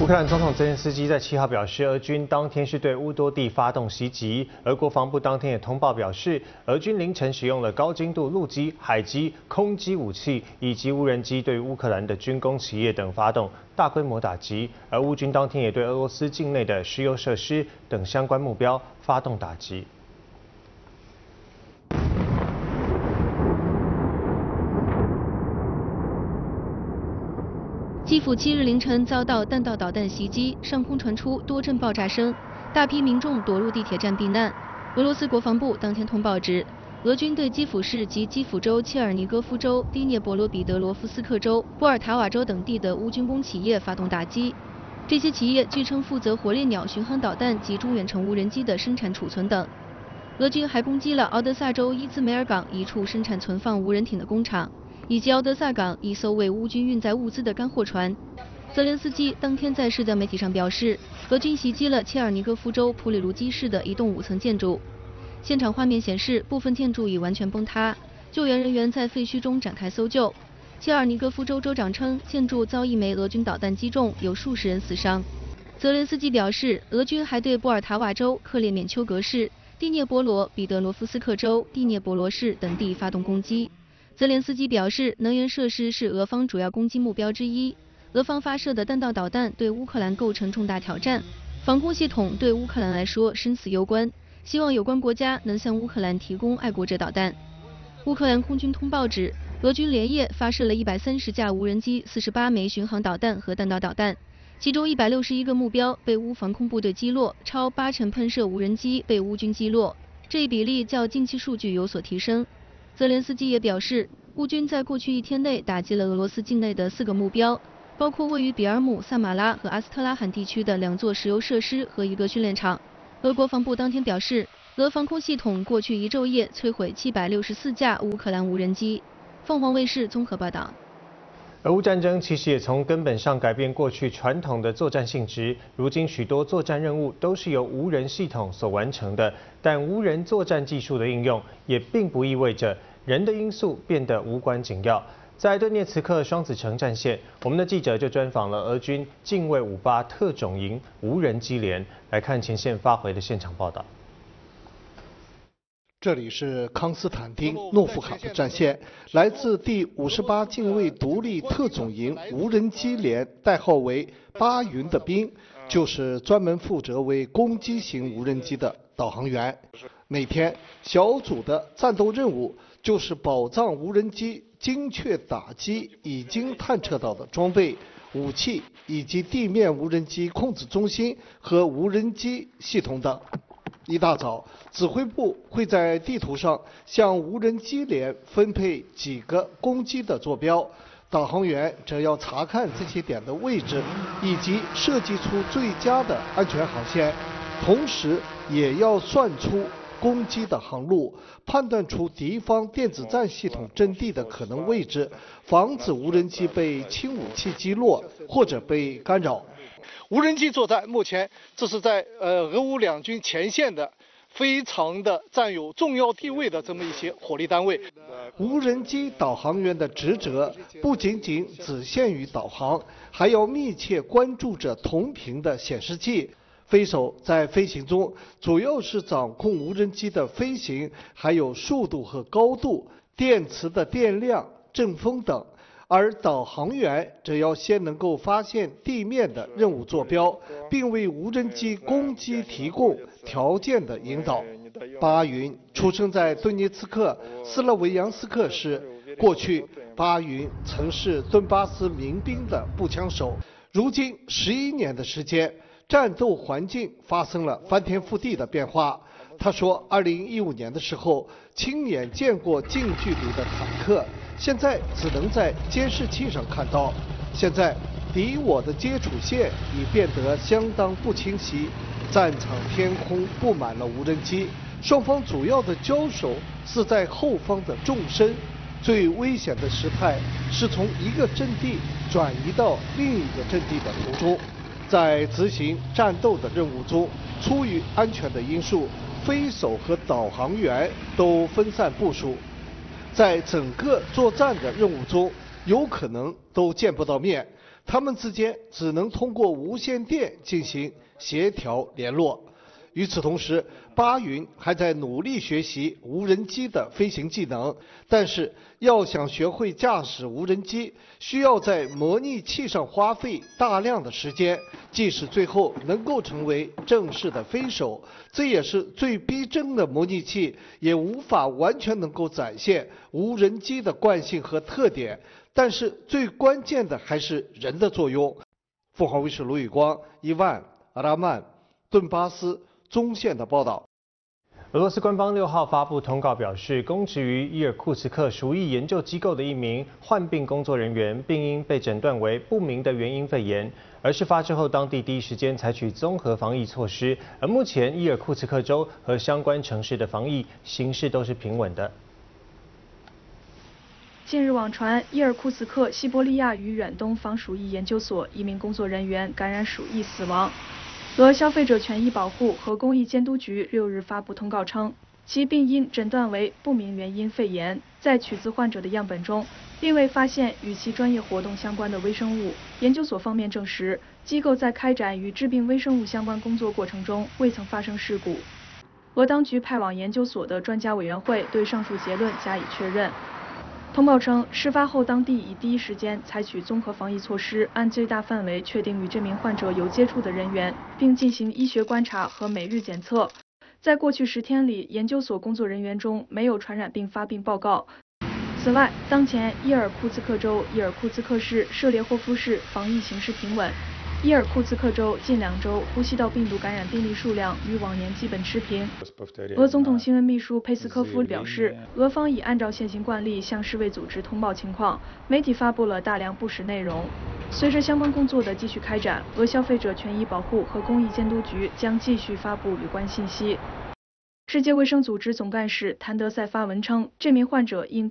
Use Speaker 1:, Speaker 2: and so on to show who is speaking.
Speaker 1: 乌克兰总统泽连斯基在7号表示，俄军当天是对乌多地发动袭击。俄国防部当天也通报表示，俄军凌晨使用了高精度陆基、海基、空基武器以及无人机，对乌克兰的军工企业等发动大规模打击。而乌军当天也对俄罗斯境内的石油设施等相关目标发动打击。
Speaker 2: 基辅7日凌晨遭到弹道导弹袭击，上空传出多阵爆炸声，大批民众躲入地铁站避难。俄罗斯国防部当天通报指，俄军对基辅市及基辅州、切尔尼戈夫州、第聂伯罗彼得罗夫斯克州、波尔塔瓦州等地的乌军工企业发动打击。这些企业据称负责火烈鸟巡航导弹及中远程无人机的生产储存等。俄军还攻击了敖德萨州伊兹梅尔港一处生产存放无人艇的工厂。 以及敖德萨港一艘为乌军运载物资的干货船。泽连斯基当天在社交媒体上表示，俄军袭击了切尔尼戈夫州普里卢基市的一栋5层建筑。现场画面显示，部分建筑已完全崩塌，救援人员在废墟中展开搜救。切尔尼戈夫州州长称，建筑遭一枚俄军导弹击中，有数十人死伤。泽连斯基表示，俄军还对波尔塔瓦州、克列缅丘格市、第聂伯罗彼得罗夫斯克州、第聂伯罗市等地发动攻击。 泽连斯基表示，能源设施是俄方主要攻击目标之一。俄方发射的弹道导弹对乌克兰构成重大挑战，防空系统对乌克兰来说生死攸关。希望有关国家能向乌克兰提供爱国者导弹。乌克兰空军通报指，俄军连夜发射了130架无人机、48枚巡航导弹和弹道导弹，其中161个目标被乌防空部队击落，超80%喷射无人机被乌军击落，这一比例较近期数据有所提升。 泽连斯基也表示，乌军在过去1天内打击了俄罗斯境内的4个目标，包括位于比尔姆、萨马拉和阿斯特拉罕地区的2座石油设施和1个训练场。俄国防部当天表示，俄防空系统过去1昼夜摧毁764架乌克兰无人机。凤凰卫视综合报道。
Speaker 1: 俄乌战争其实也从根本上改变过去传统的作战性质。如今许多作战任务都是由无人系统所完成的，但无人作战技术的应用也并不意味着人的因素变得无关紧要。在顿涅茨克双子城战线，我们的记者就专访了俄军近卫58特种营无人机连，来看前线发回的现场报道。
Speaker 3: 这里是康斯坦丁诺夫卡的战线，来自第58近卫独立特种营无人机连，代号为巴云的兵，就是专门负责为攻击型无人机的导航员。每天小组的战斗任务就是保障无人机精确打击已经探测到的装备、武器以及地面无人机控制中心和无人机系统等。 一大早，指挥部会在地图上向无人机连分配几个攻击的坐标，导航员则要查看这些点的位置，以及设计出最佳的安全航线，同时也要算出攻击的航路，判断出敌方电子战系统阵地的可能位置，防止无人机被轻武器击落或者被干扰。 无人机作战目前这是在俄乌两军前线的非常的占有重要地位的这么一些火力单位。无人机导航员的职责不仅仅只限于导航，还要密切关注着同频的显示器。飞手在飞行中主要是掌控无人机的飞行，还有速度和高度、电池的电量、阵风等。 而导航员则要先能够发现地面的任务坐标，并为无人机攻击提供条件的引导。巴云出生在顿涅茨克斯洛维扬斯克市，过去巴云曾是顿巴斯民兵的步枪手。如今11年的时间，战斗环境发生了翻天覆地的变化。他说，2015年的时候亲眼见过近距离的坦克。 现在只能在监视器上看到。现在敌我的接触线已变得相当不清晰，战场天空布满了无人机，双方主要的交手是在后方的纵深。最危险的时态是从一个阵地转移到另一个阵地的途中。在执行战斗的任务中，出于安全的因素，飞手和导航员都分散部署。 在整个作战的任务中，有可能都见不到面。 他们之间只能通过无线电进行协调联络。与此同时，巴云还在努力学习无人机的飞行技能，但是要想学会驾驶无人机，需要在模拟器上花费大量的时间。即使最后能够成为正式的飞手，这也是最逼真的模拟器，也无法完全能够展现无人机的惯性和特点。但是最关键的还是人的作用。凤凰卫视卢宇光、伊万、阿拉曼、顿巴斯中线的报道。
Speaker 1: 俄罗斯官方6号发布通告表示，公职于伊尔库茨克鼠疫研究机构的一名患病工作人员，病因被诊断为不明的原因肺炎。而事发之后，当地第一时间采取综合防疫措施。而目前伊尔库茨克州和相关城市的防疫形势都是平稳的。
Speaker 4: 近日网传，伊尔库茨克西伯利亚与远东防鼠疫研究所一名工作人员感染鼠疫死亡。俄消费者权益保护和公益监督局6日发布通告称，其病因诊断为不明原因肺炎，在取自患者的样本中，并未发现与其专业活动相关的微生物。研究所方面证实，机构在开展与致病微生物相关工作过程中未曾发生事故。俄当局派往研究所的专家委员会对上述结论加以确认。通报称，事发后当地已第一时间采取综合防疫措施，按最大范围确定与这名患者有接触的人员，并进行医学观察和每日检测。在过去10天里，研究所工作人员中没有传染病发病报告。此外，当前伊尔库茨克州、伊尔库茨克市、舍列霍夫市防疫形势平稳。伊尔库茨克州近2周呼吸道病毒感染病例数量与往年基本持平。俄总统新闻秘书佩斯科夫表示，俄方已按照现行惯例向世卫组织通报情况，媒体发布了大量不实内容。随着相关工作的继续开展，俄消费者权益保护和公益监督局将继续发布有关信息。世界卫生组织总干事谭德赛发文称，这名患者因